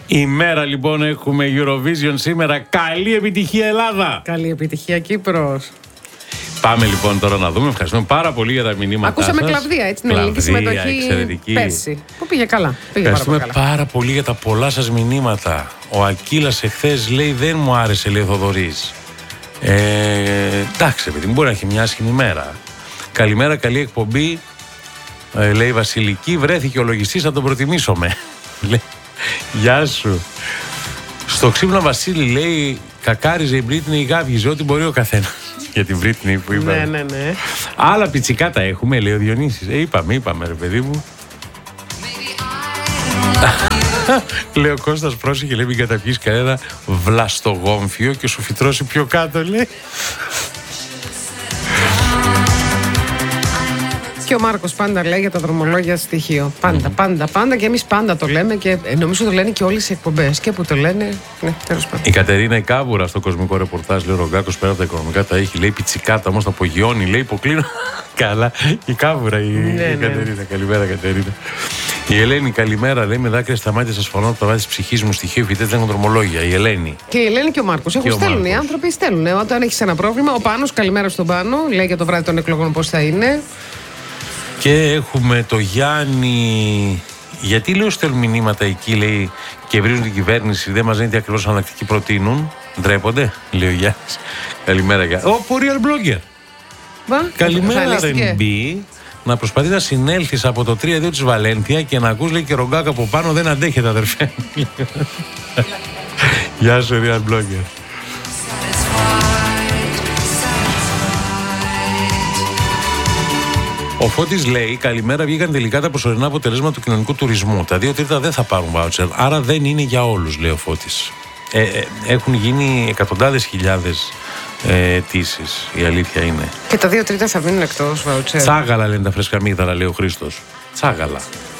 ημέρα λοιπόν έχουμε Eurovision σήμερα. Καλή επιτυχία Ελλάδα! Καλή επιτυχία Κύπρος. Πάμε λοιπόν τώρα να δούμε. Ευχαριστούμε πάρα πολύ για τα μηνύματά Ακούσαμε σας. κλαβδία, έτσι, την ελληνική συμμετοχή εξαιρετική. πέρσι. Που πήγε καλά. Πήγε Ευχαριστούμε πάρα πολύ για τα πολλά σας μηνύματα. Ο Ακύλας εχθές λέει δεν μου άρεσε, λέει ο Θοδωρής. Εντάξει, παιδί μου, μπορεί να έχει μια άσχημη μέρα. Καλημέρα, καλή εκπομπή. Λέει η Βασιλική, βρέθηκε ο λογιστής, θα τον προτιμήσουμε. Γεια σου. Στο ξύπνο Βασίλη λέει, κακάριζε η Μπρίτνεϊ, γάβγιζε ό,τι μπορεί ο καθένας. Για την Μπρίτνεϊ που είπαμε. Ναι. Άλλα πιτσικάτα έχουμε, λέει ο Διονύσης. Είπαμε ρε παιδί μου. Λέει ο Κώστας, πρόσεχε, λέει, μην καταπιείς κανένα βλαστογόμφιο και σου φυτρώσει πιο κάτω, λέει. Και ο Μάρκος πάντα λέει για τα δρομολόγια στοιχείο. Πάντα και εμείς πάντα το λέμε και νομίζω το λένε και όλες οι εκπομπές. Και που το λένε, ναι, τέλος πάντων. Η Κατερίνα η Κάβουρα στο κοσμικό ρεπορτάζ, λέει ο Ρογκάκος, πέρα από τα οικονομικά τα έχει, λέει πιτσικάτα όμως τα απογειώνει, λέει υποκλίνω. Καλά, η Κάβουρα η Κατερίνα. Καλημέρα Κατερίνα. Η Ελένη, καλημέρα, λέει με δάκρυα στα μάτια σας φωνώ από τα βάθη της ψυχής μου, στοιχείο φοιτές δεν έχουν δρομολόγια. Η Ελένη. Και η Ελένη και ο Μάρκος. Στέλνουν οι άνθρωποι, στέλνουν. Όταν έχεις ένα πρόβλημα, ο Πάνος, καλημέρα στον Πάνο, λέει για το βράδυ των εκλογών πώς θα είναι. Και έχουμε το Γιάννη. Γιατί λέω στέλνουν μηνύματα εκεί, λέει, και βρίζουν την κυβέρνηση, δεν μας λένε τι ακριβώς αναλλακτική προτείνουν. Ντρέπονται, λέει ο Γιάννης. Καλημέρα, Γιάννη. Ω, real blogger. Καλημέρα, RNB. Να προσπαθεί να συνέλθεις από το 3-2 της Βαλένθια και να ακούς, λέει, και Ρογκάκα από πάνω, δεν αντέχεται, αδερφέ. Γεια σου, real blogger. Ο Φώτης λέει, καλημέρα, βγήκαν τελικά τα προσωρινά αποτελέσματα του κοινωνικού τουρισμού. Τα 2/3 δεν θα πάρουν βάουτσερ, άρα δεν είναι για όλους, λέει ο Φώτης. Έχουν γίνει εκατοντάδες χιλιάδες αιτήσεις, η αλήθεια είναι. Και τα 2/3 θα μείνουν εκτός βάουτσερ. Τσάγαλα λένε τα φρέσκα μύγδαλα, λέει ο Χρήστος. Τσάγαλα.